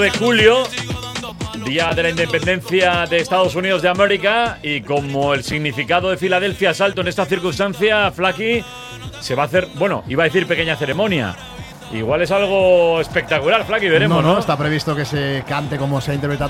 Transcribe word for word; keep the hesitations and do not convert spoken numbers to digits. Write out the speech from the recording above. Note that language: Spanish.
de julio, día de la independencia de Estados Unidos de América, y como el significado de Filadelfia es alto en esta circunstancia, Flaky, se va a hacer, bueno, iba a decir pequeña ceremonia. Igual es algo espectacular, Flaky, veremos, no, no, ¿no? está previsto que se cante como se ha interpretado